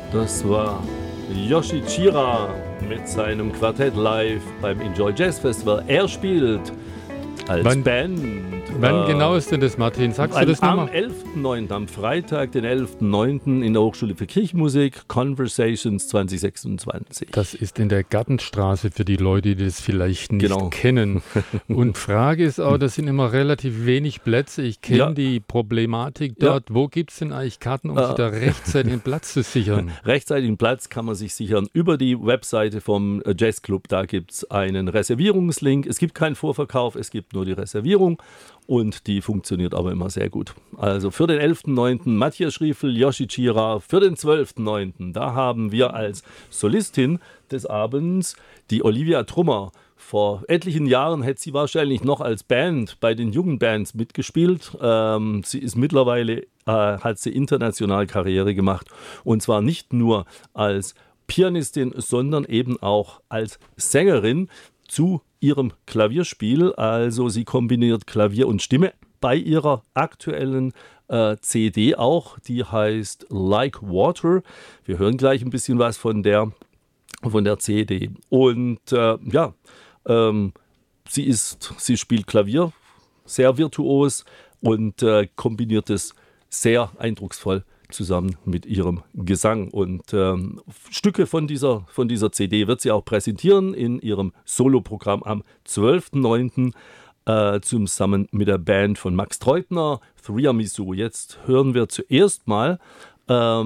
Das war Yoshi Chira mit seinem Quartett live beim Enjoy Jazz Festival. Er spielt als Band. Wann genau ist denn das, Martin? Sagst du das nochmal? Am 11.09., am Freitag, den 11.09. in der Hochschule für Kirchenmusik, Conversations 2026. Das ist in der Gartenstraße für die Leute, die das vielleicht nicht kennen. Und Frage ist auch, das sind immer relativ wenig Plätze. Ich kenne die Problematik dort. Wo gibt es denn eigentlich Karten, um sich da rechtzeitig einen Platz zu sichern? Rechtzeitigen Platz kann man sich sichern über die Webseite vom Jazzclub. Da gibt es einen Reservierungslink. Es gibt keinen Vorverkauf, es gibt nur die Reservierung. Und die funktioniert aber immer sehr gut. Also für den 11.09. Matthias Schriefel, Yoshi Chira. Für den 12.09. da haben wir als Solistin des Abends die Olivia Trummer. Vor etlichen Jahren hätte sie wahrscheinlich noch als Band bei den jungen Bands mitgespielt. Sie ist mittlerweile, hat sie international Karriere gemacht. Und zwar nicht nur als Pianistin, sondern eben auch als Sängerin zu ihrem Klavierspiel. Also sie kombiniert Klavier und Stimme bei ihrer aktuellen CD auch. Die heißt Like Water. Wir hören gleich ein bisschen was von der CD. Und sie spielt Klavier sehr virtuos und kombiniert es sehr eindrucksvoll zusammen mit ihrem Gesang. Und Stücke von dieser CD wird sie auch präsentieren in ihrem Soloprogramm am 12.09. Zusammen mit der Band von Max Treutner, Threamisu. Jetzt hören wir zuerst mal